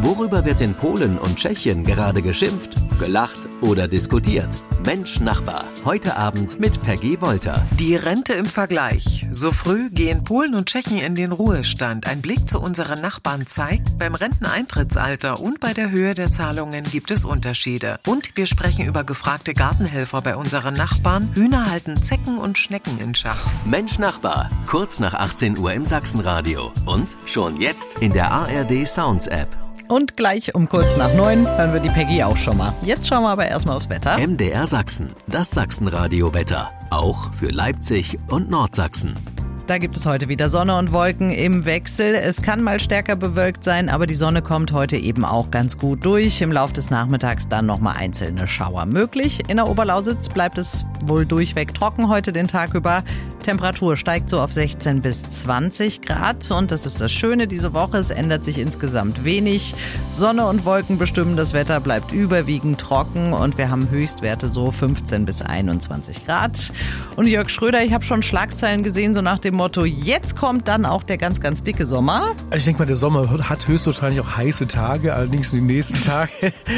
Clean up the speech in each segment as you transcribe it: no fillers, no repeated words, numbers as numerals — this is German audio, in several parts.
Worüber wird in Polen und Tschechien gerade geschimpft, gelacht oder diskutiert? Mensch Nachbar, heute Abend mit Peggy Wolter. Die Rente im Vergleich. So früh gehen Polen und Tschechien in den Ruhestand. Ein Blick zu unseren Nachbarn zeigt, beim Renteneintrittsalter und bei der Höhe der Zahlungen gibt es Unterschiede. Und wir sprechen über gefragte Gartenhelfer bei unseren Nachbarn. Hühner halten Zecken und Schnecken in Schach. Mensch Nachbar, kurz nach 18 Uhr im Sachsenradio. Und schon jetzt in der ARD Sounds App. Und gleich um kurz nach 9 hören wir die Peggy auch schon mal. Jetzt schauen wir aber erstmal aufs Wetter. MDR Sachsen, das Sachsenradio-Wetter. Auch für Leipzig und Nordsachsen. Da gibt es heute wieder Sonne und Wolken im Wechsel. Es kann mal stärker bewölkt sein, aber die Sonne kommt heute eben auch ganz gut durch. Im Laufe des Nachmittags dann nochmal einzelne Schauer möglich. In der Oberlausitz bleibt es wohl durchweg trocken heute den Tag über. Temperatur steigt so auf 16 bis 20 Grad. Und das ist das Schöne diese Woche. Es ändert sich insgesamt wenig. Sonne und Wolken bestimmen das Wetter, bleibt überwiegend trocken. Und wir haben Höchstwerte so 15 bis 21 Grad. Und Jörg Schröder, ich habe schon Schlagzeilen gesehen, so nach dem Motto, jetzt kommt dann auch der ganz, ganz dicke Sommer. Also ich denke mal, der Sommer hat höchstwahrscheinlich auch heiße Tage, allerdings in den nächsten Tagen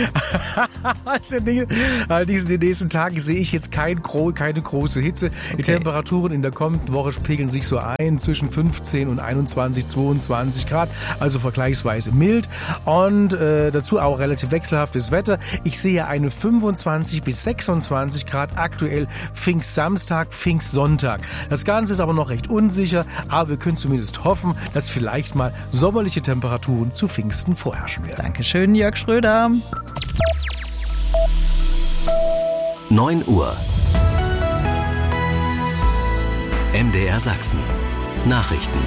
sehe ich jetzt keine große Hitze. Okay. Die Temperaturen in der kommenden Woche pegeln sich so ein zwischen 15 und 21, 22 Grad, also vergleichsweise mild und dazu auch relativ wechselhaftes Wetter. Ich sehe eine 25 bis 26 Grad aktuell Pfingstsamstag, Pfingstsonntag. Das Ganze ist aber noch recht unsicher, aber wir können zumindest hoffen, dass vielleicht mal sommerliche Temperaturen zu Pfingsten vorherrschen werden. Dankeschön, Jörg Schröder. 9 Uhr. MDR Sachsen. Nachrichten.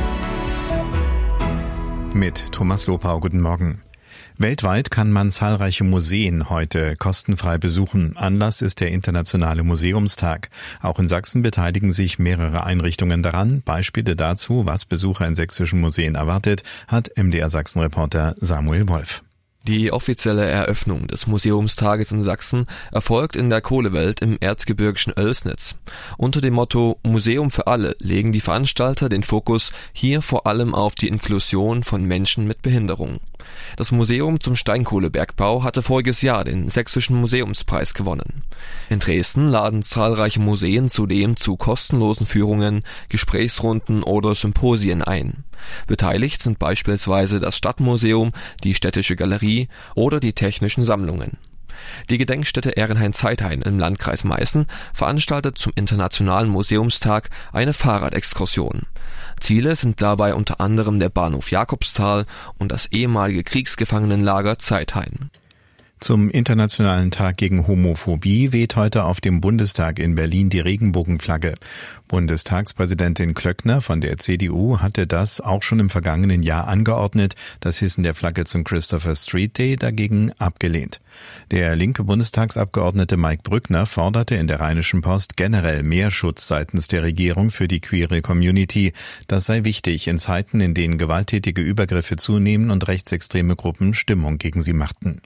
Mit Thomas Lopau, guten Morgen. Weltweit kann man zahlreiche Museen heute kostenfrei besuchen. Anlass ist der Internationale Museumstag. Auch in Sachsen beteiligen sich mehrere Einrichtungen daran. Beispiele dazu, was Besucher in sächsischen Museen erwartet, hat MDR Sachsen-Reporter Samuel Wolf. Die offizielle Eröffnung des Museumstages in Sachsen erfolgt in der Kohlewelt im erzgebirgischen Oelsnitz. Unter dem Motto Museum für alle legen die Veranstalter den Fokus hier vor allem auf die Inklusion von Menschen mit Behinderung. Das Museum zum Steinkohlebergbau hatte voriges Jahr den Sächsischen Museumspreis gewonnen. In Dresden laden zahlreiche Museen zudem zu kostenlosen Führungen, Gesprächsrunden oder Symposien ein. Beteiligt sind beispielsweise das Stadtmuseum, die Städtische Galerie oder die Technischen Sammlungen. Die Gedenkstätte Ehrenhain-Zeithain im Landkreis Meißen veranstaltet zum Internationalen Museumstag eine Fahrradexkursion. Ziele sind dabei unter anderem der Bahnhof Jakobsthal und das ehemalige Kriegsgefangenenlager Zeithain. Zum Internationalen Tag gegen Homophobie weht heute auf dem Bundestag in Berlin die Regenbogenflagge. Bundestagspräsidentin Klöckner von der CDU hatte das auch schon im vergangenen Jahr angeordnet, das Hissen der Flagge zum Christopher Street Day dagegen abgelehnt. Der linke Bundestagsabgeordnete Mike Brückner forderte in der Rheinischen Post generell mehr Schutz seitens der Regierung für die queere Community. Das sei wichtig in Zeiten, in denen gewalttätige Übergriffe zunehmen und rechtsextreme Gruppen Stimmung gegen sie machten.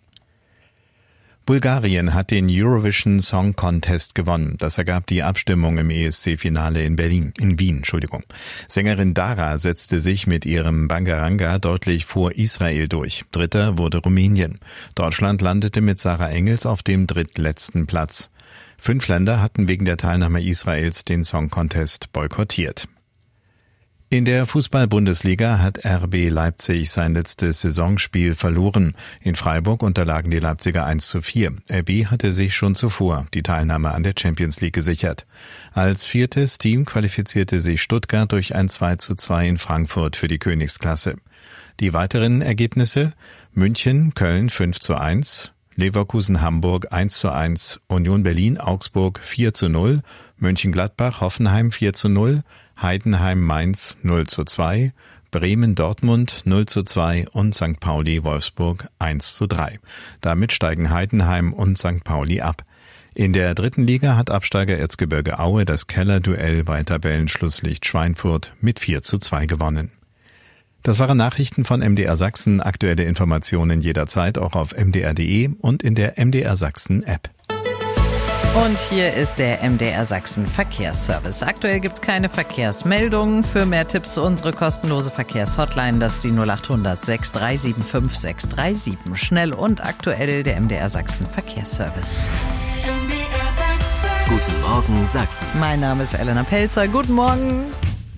Bulgarien hat den Eurovision Song Contest gewonnen. Das ergab die Abstimmung im ESC-Finale in Wien. Sängerin Dara setzte sich mit ihrem Bangaranga deutlich vor Israel durch. Dritter wurde Rumänien. Deutschland landete mit Sarah Engels auf dem drittletzten Platz. 5 Länder hatten wegen der Teilnahme Israels den Song Contest boykottiert. In der Fußball-Bundesliga hat RB Leipzig sein letztes Saisonspiel verloren. In Freiburg unterlagen die Leipziger 1:4. RB hatte sich schon zuvor die Teilnahme an der Champions League gesichert. Als 4. Team qualifizierte sich Stuttgart durch ein 2:2 in Frankfurt für die Königsklasse. Die weiteren Ergebnisse: München, Köln 5:1, Leverkusen, Hamburg 1:1, Union Berlin, Augsburg 4:0, Mönchengladbach, Hoffenheim 4:0, Heidenheim, Mainz 0:2, Bremen, Dortmund 0:2 und St. Pauli, Wolfsburg 1:3. Damit steigen Heidenheim und St. Pauli ab. In der 3. Liga hat Absteiger Erzgebirge Aue das Kellerduell bei Tabellenschlusslicht Schweinfurt mit 4:2 gewonnen. Das waren Nachrichten von MDR Sachsen. Aktuelle Informationen jederzeit auch auf mdr.de und in der MDR Sachsen App. Und hier ist der MDR Sachsen Verkehrsservice. Aktuell gibt's keine Verkehrsmeldungen. Für mehr Tipps unsere kostenlose Verkehrshotline, das ist die 0800 6375 637. Schnell und aktuell der MDR Sachsen Verkehrsservice. Guten Morgen Sachsen. Mein Name ist Elena Pelzer. Guten Morgen.